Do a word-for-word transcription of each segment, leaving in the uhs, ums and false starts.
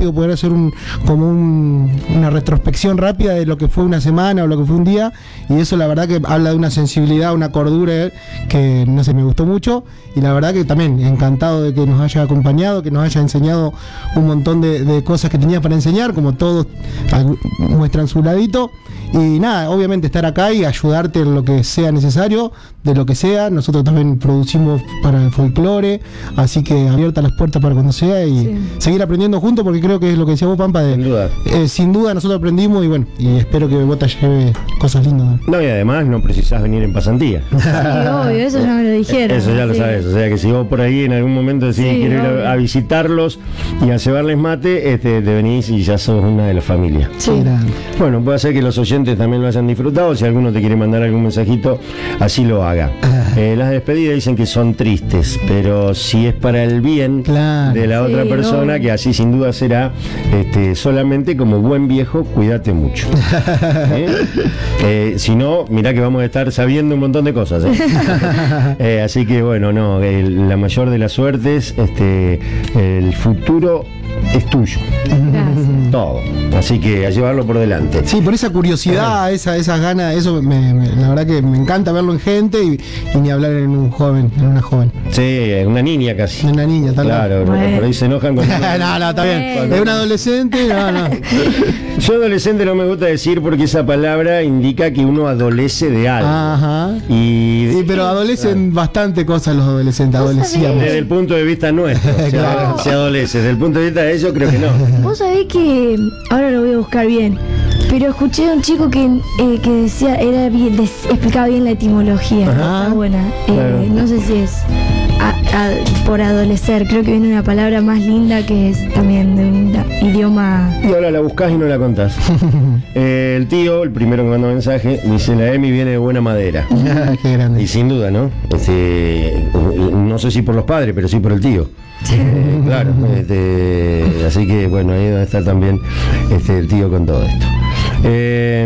rápido, poder hacer un como un, una retrospección rápida de lo que fue una semana o lo que fue un día, y eso la verdad que habla de una sensibilidad, una cordura que no sé, me gustó mucho, y la verdad que también encantado de que nos haya acompañado, que nos haya enseñado un montón de, de cosas que tenía para enseñar, como todos muestran su ladito. Y nada, obviamente estar acá y ayudarte en lo que sea necesario, de lo que sea. Nosotros también producimos para el folclore, así que abiertas las puertas para cuando sea y sí. seguir aprendiendo juntos, porque creo que es lo que decía vos, Pampa, de, sin duda, eh, sin duda nosotros aprendimos y bueno, y espero que Bota lleve cosas lindas. No, y además no precisás venir en pasantía. Sí, obvio, eso ya me lo dijeron. Eso ya lo sí. sabes, o sea que si vos por ahí en algún momento decís sí, quiero ir a, a visitarlos y a cebarles mate, este, te venís y ya sos una de la familia. Sí. Bueno, puede ser que los oyentes también lo hayan disfrutado. Si alguno te quiere mandar algún mensajito, así lo haga. Eh, las despedidas dicen que son tristes, pero si es para el bien claro. de la sí, otra persona, no. que así sin duda será, este, solamente como buen viejo, cuídate mucho. ¿Eh? Eh, si no, mirá que vamos a estar sabiendo un montón de cosas. ¿eh? Eh, así que bueno, no, eh, la mayor de las suertes, este, el futuro es tuyo. Gracias. Todo. Así que a llevarlo por delante. Sí, por esa curiosidad, eh. esa, esas ganas, eso me, me, la verdad que me encanta verlo en gente y, y ni hablar en un joven, en una joven. Sí, una niña casi. Una niña, tal Claro, bueno. por ahí se enojan con. no, no, está bien. Bueno. Es un adolescente, no, no. Yo adolescente no me gusta decir porque esa palabra indica que uno adolece de algo. Ajá. Y sí, pero adolecen claro. bastante cosas los adolescentes, adolescíamos. Desde el punto de vista nuestro, se, claro. se adolece. Desde el punto de vista de ellos, creo que no. Vos sabés que, ahora lo voy a buscar bien, pero escuché a un chico que, eh, que decía, era bien, des, explicaba bien la etimología. Ajá. Está buena. Eh, claro. No sé si es a, a, por adolecer, creo que viene una palabra más linda que es también de un idioma. Y ahora la buscás y no la contás. eh, el tío, el primero que mandó mensaje, dice: la Emi viene de buena madera. Qué grande. Y sin duda, ¿no? Este, no sé si por los padres, pero sí por el tío. Eh, claro, este, así que bueno, ahí debe estar también este, el tío con todo esto. Eh,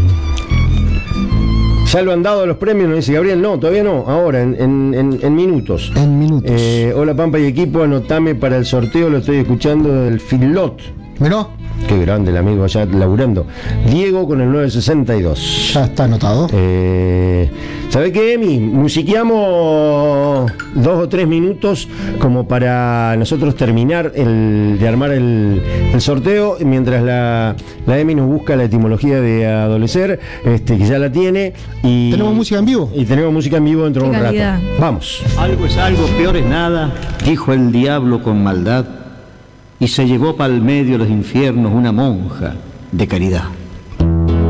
¿Ya lo han dado los premios? Nos dice Gabriel. No, todavía no, ahora, en, en, en, en minutos. En minutos. Eh, hola Pampa y equipo, anotame para el sorteo, lo estoy escuchando del Filot. ¿Miró? Qué grande el amigo allá laburando. Diego con el nueve sesenta y dos. Ya está anotado. Eh, ¿Sabe qué, Emi? Musiqueamos dos o tres minutos como para nosotros terminar el, de armar el, el sorteo, mientras la, la Emi nos busca la etimología de adolecer, este, que ya la tiene. Y, ¿tenemos música en vivo? Y tenemos música en vivo dentro de un rato. Vamos. Algo es algo, peor es nada, dijo el diablo con maldad, y se llevó pa'l medio de los infiernos una monja de caridad.